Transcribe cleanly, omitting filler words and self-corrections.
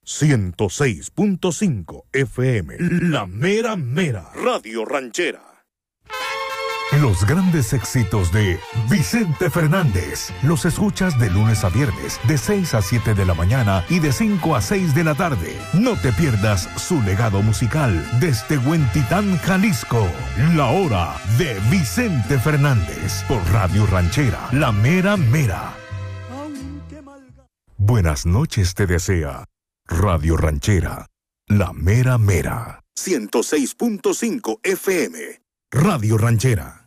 106.5 FM, La Mera Mera, Radio Ranchera. Los grandes éxitos de Vicente Fernández los escuchas de lunes a viernes de 6 a 7 de la mañana y de 5 a 6 de la tarde. No te pierdas su legado musical desde Huentitán, Jalisco. La Hora de Vicente Fernández por Radio Ranchera, La Mera Mera. Buenas noches te desea Radio Ranchera, La Mera Mera. 106.5 FM, Radio Ranchera.